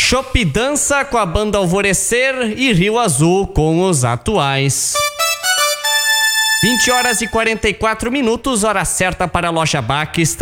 Chopp dança com a banda Alvorecer e Rio Azul com os atuais. 20 horas e 44 minutos, hora certa para a Loja Baques.